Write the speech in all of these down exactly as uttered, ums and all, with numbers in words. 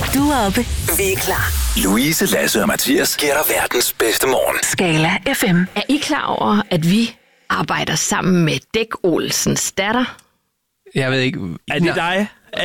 Du er oppe. Vi er klar. Louise, Lasse og Mathias giver dig verdens bedste morgen. Skala F M. Er I klar over, at vi arbejder sammen med Dæk Olsens datter? Jeg ved ikke... Er det dig?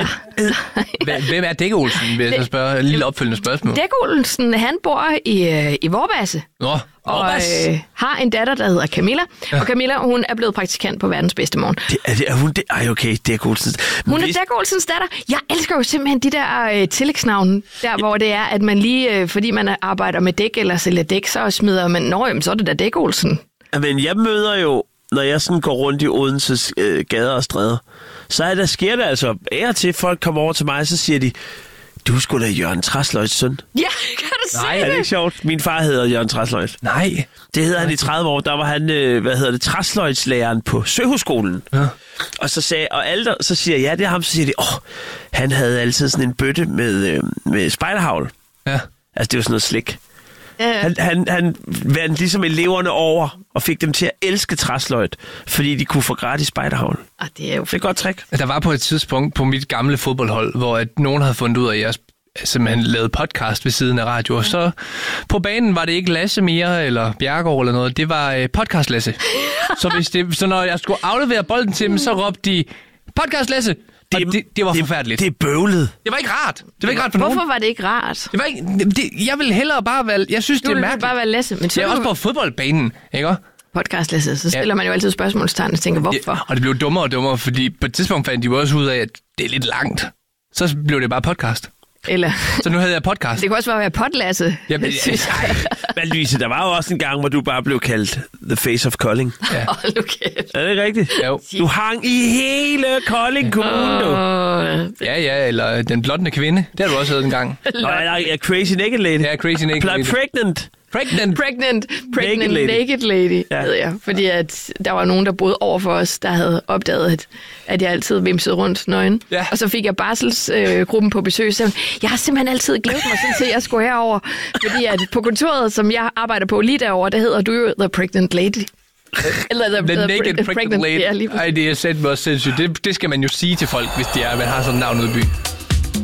Hvem- Hvem er Dæk Olsen, vil jeg så spørge? Et lille opfølgende spørgsmål. Dæk Olsen, han bor i, øh, i Vorbasse. Nå, Og Vorbasse. øh, har en datter, der hedder Camilla. Ja. Og Camilla, hun er blevet praktikant på verdens bedste morgen. Det, er, det, er hun det? Ej, okay, det er Olsen. Hun er Dæk Olsens datter. Jeg elsker jo simpelthen de der øh, tillægsnavne, der ja. hvor det er, at man lige, øh, fordi man arbejder med dæk eller sælger dæk, så smider man, nå, jamen, så er det da Dæk Olsen. Men jeg møder jo, når jeg sådan går rundt i Odenses øh, gader og stræder, så er der, sker der altså af og til, folk kommer over til mig, så siger de, du er sgu da Jørgen Træsløjts søn. Ja, kan du se Nej, det? Er det ikke sjovt? Min far hedder Jørgen Træsløjt. Nej. Det hedder han i tredive år. Der var han, øh, hvad hedder det, træsløjtslæreren på Søhusskolen. Ja. Og så sagde, og alle der, så siger jeg, ja, det er ham, så siger de, åh, han havde altid sådan en bøtte med, øh, med spejderhavl. Ja. Altså, det er jo sådan noget slik. Ja. Han, han, han vandt ligesom eleverne over og fik dem til at elske træsløjt, fordi de kunne få gratis spejderhavl. Og det er jo Det er et godt trick. Der var på et tidspunkt på mit gamle fodboldhold, hvor at nogen havde fundet ud af, at jeg simpelthen lavede podcast ved siden af radio. Og så på banen var det ikke Lasse mere, eller Bjergård eller noget. Det var øh, podcast Lasse. så, hvis det, så når jeg skulle aflevere bolden til dem, så råbte de, podcast Lasse! Og det, det, det var det, forfærdeligt. Det er bøvlet. Det var ikke rart. Det var ikke rart for Hvorfor nogen. var det ikke rart? Det var ikke, det, jeg ville hellere bare være... Jeg synes, Du det er ville mærkeligt. bare være Lasse, men så Det er er også på fodboldbanen, ikke også? podcast Lasse, så stiller Ja. man jo altid spørgsmålstegn og tænker, hvorfor? Ja, og det blev dummere og dummere, fordi på et tidspunkt fandt de jo også ud af, at det er lidt langt. Så blev det bare podcast. Eller, Så nu havde jeg podcast. det kunne også bare være potlasse. Jamen, ja, Men Louise, der var jo også en gang, hvor du bare blev kaldt The Face of Kolding. Hold nu kæft. Er det ikke rigtigt? Jo. Du hang i hele Kolding Kommune, du. Åh, Ja, ja, eller den blonde kvinde. Det har du også hedder en gang. Nå, jeg er Crazy Naked Lady. Ja, Crazy Naked Pl- Lady. Pregnant. Pregnant. Pregnant, pregnant Naked naked lady. lady, naked lady Ja. ved jeg. Fordi at der var nogen, der boede over for os, der havde opdaget, at, at jeg altid vimsede rundt nøgen. Ja. Og så fik jeg barselsgruppen øh, gruppen på besøg, så jeg har simpelthen altid glædet mig sådan til, at jeg skulle herover. Fordi at på kontoret, som jeg arbejder på lige derovre, der hedder du jo The Pregnant Lady. Eller The, The the Naked Pregnant Lady. Ja, lige præcis. Ej, det er sæt mig også sindssygt. Det, det skal man jo sige til folk, hvis de er, man har sådan et navn ude i byen.